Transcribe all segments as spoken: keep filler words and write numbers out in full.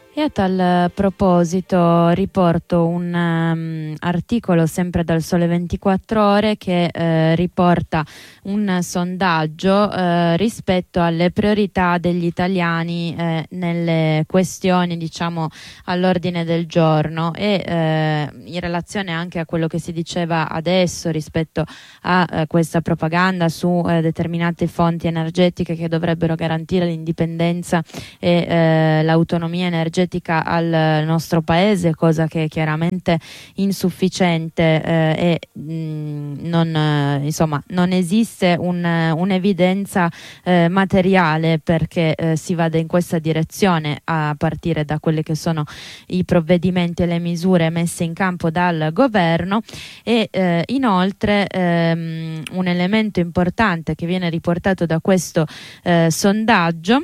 E a tal proposito riporto un um, articolo sempre dal Sole ventiquattro Ore che eh, riporta un sondaggio eh, rispetto alle priorità degli italiani eh, nelle questioni, diciamo, all'ordine del giorno e eh, in relazione anche a quello che si diceva adesso rispetto a eh, questa propaganda su eh, determinate fonti energetiche che dovrebbero garantire l'indipendenza e eh, l'autonomia energetica al nostro paese, cosa che è chiaramente insufficiente eh, e mh, non, eh, insomma, non esiste un, un'evidenza eh, materiale perché eh, si vada in questa direzione a partire da quelli che sono i provvedimenti e le misure messe in campo dal governo. E eh, inoltre ehm, un elemento importante che viene riportato da questo eh, sondaggio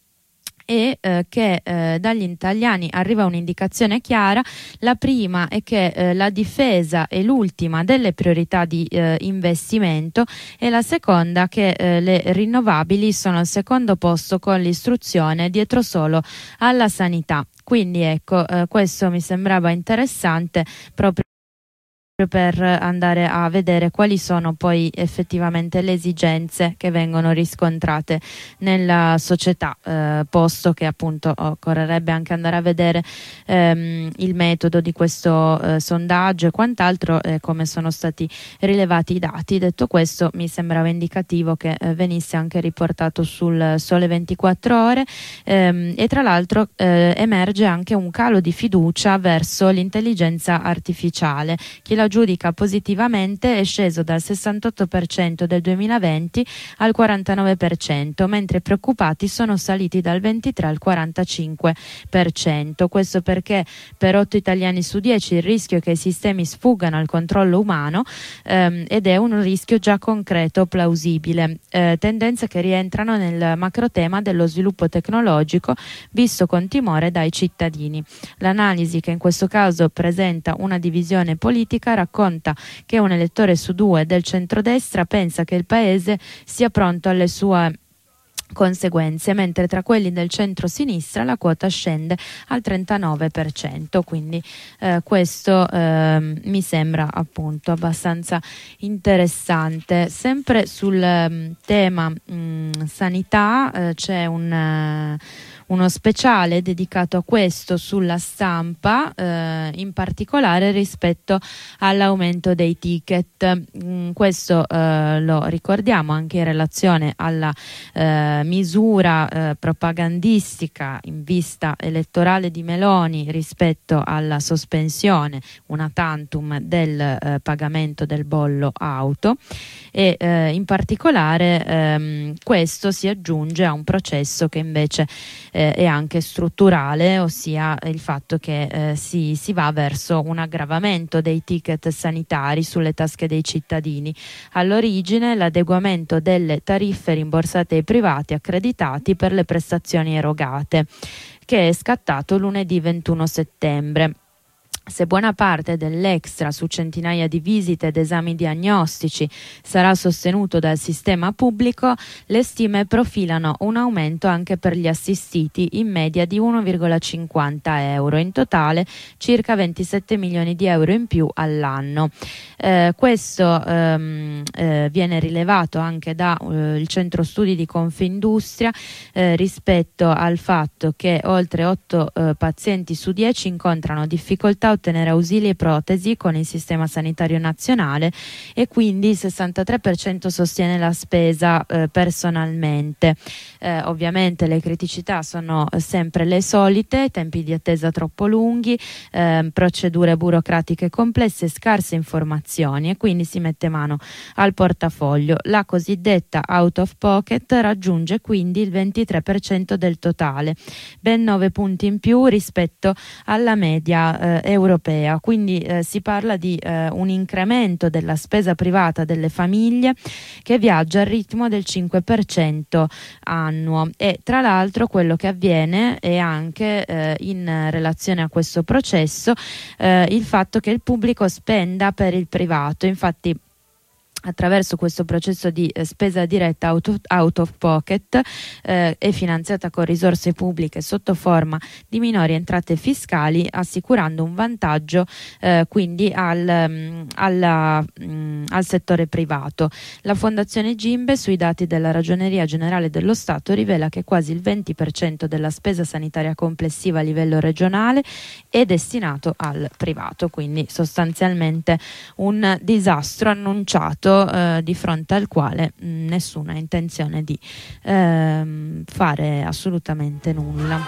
e eh, che eh, dagli italiani arriva un'indicazione chiara. La prima è che eh, la difesa è l'ultima delle priorità di eh, investimento e la seconda che eh, le rinnovabili sono al secondo posto con l'istruzione, dietro solo alla sanità. Quindi ecco, eh, questo mi sembrava interessante proprio per andare a vedere quali sono poi effettivamente le esigenze che vengono riscontrate nella società, eh, posto che appunto occorrerebbe anche andare a vedere ehm, il metodo di questo eh, sondaggio e quant'altro, eh, come sono stati rilevati i dati. Detto questo, mi sembrava indicativo che eh, venisse anche riportato sul Sole ventiquattro Ore ehm, e tra l'altro eh, emerge anche un calo di fiducia verso l'intelligenza artificiale. Chi la giudica positivamente è sceso dal sessantotto per cento del duemilaventi al quarantanove per cento, mentre i preoccupati sono saliti dal ventitré al quarantacinque per cento. Questo perché per otto italiani su dieci il rischio è che i sistemi sfuggano al controllo umano ehm, ed è un rischio già concreto, plausibile. Eh, tendenze che rientrano nel macro tema dello sviluppo tecnologico visto con timore dai cittadini. L'analisi, che in questo caso presenta una divisione politica, racconta che un elettore su due del centrodestra pensa che il paese sia pronto alle sue conseguenze, mentre tra quelli del centro-sinistra la quota scende al trentanove per cento. Quindi eh, questo eh, mi sembra appunto abbastanza interessante. Sempre sul um, tema mh, sanità eh, c'è un uh, uno speciale dedicato a questo sulla Stampa, eh, in particolare rispetto all'aumento dei ticket. Mm, questo eh, lo ricordiamo anche in relazione alla eh, misura eh, propagandistica in vista elettorale di Meloni rispetto alla sospensione una tantum del eh, pagamento del bollo auto e eh, in particolare ehm, questo si aggiunge a un processo che invece eh, è anche strutturale, ossia il fatto che eh, si, si va verso un aggravamento dei ticket sanitari sulle tasche dei cittadini. All'origine l'adeguamento delle tariffe rimborsate ai privati accreditati per le prestazioni erogate, che è scattato lunedì ventuno settembre. Se buona parte dell'extra su centinaia di visite ed esami diagnostici sarà sostenuto dal sistema pubblico, le stime profilano un aumento anche per gli assistiti in media di uno virgola cinquanta euro, in totale circa ventisette milioni di euro in più all'anno. Eh, questo ehm, eh, viene rilevato anche dal eh, centro studi di Confindustria eh, rispetto al fatto che oltre otto eh, pazienti su dieci incontrano difficoltà a ottenere ausili e protesi con il sistema sanitario nazionale e quindi il sessantatré per cento sostiene la spesa eh, personalmente. Eh, ovviamente le criticità sono sempre le solite: tempi di attesa troppo lunghi, eh, procedure burocratiche complesse, scarse informazioni, e quindi si mette mano al portafoglio. La cosiddetta out of pocket raggiunge quindi il ventitré per cento del totale, ben nove punti in più rispetto alla media eh, europea. Quindi eh, si parla di eh, un incremento della spesa privata delle famiglie che viaggia al ritmo del cinque per cento annuo. E tra l'altro quello che avviene è anche eh, in relazione a questo processo eh, il fatto che il pubblico spenda per il privato. Infatti attraverso questo processo di eh, spesa diretta out of, out of pocket eh, è finanziata con risorse pubbliche sotto forma di minori entrate fiscali, assicurando un vantaggio eh, quindi al, mh, alla, mh, al settore privato. La Fondazione Gimbe, sui dati della Ragioneria Generale dello Stato, rivela che quasi il venti per cento della spesa sanitaria complessiva a livello regionale è destinato al privato, quindi sostanzialmente un disastro annunciato eh, di fronte al quale mh, nessuno ha intenzione di ehm, fare assolutamente nulla.